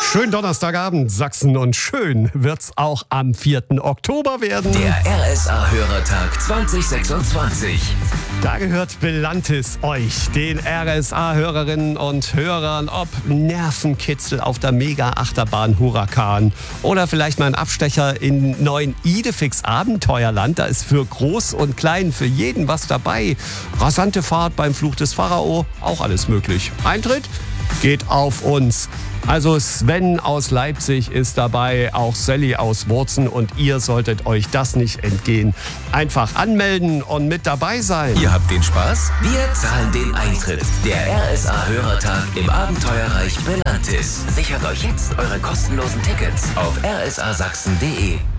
Schönen Donnerstagabend, Sachsen, und schön wird's auch am 4. Oktober werden. Der RSA-Hörertag 2026. Da gehört Belantis euch, den RSA-Hörerinnen und Hörern, ob Nervenkitzel auf der Mega-Achterbahn Huracan oder vielleicht mal ein Abstecher in neuen Idefix Abenteuerland. Da ist für Groß und Klein für jeden was dabei. Rasante Fahrt beim Fluch des Pharao, auch alles möglich. Eintritt geht auf uns. Also Sven aus Leipzig ist dabei, auch Sally aus Wurzen, und ihr solltet euch das nicht entgehen. Einfach anmelden und mit dabei sein. Ihr habt den Spaß? Wir zahlen den Eintritt. Der RSA-Hörertag im Abenteuerreich Belantis. Sichert euch jetzt eure kostenlosen Tickets auf rsasachsen.de.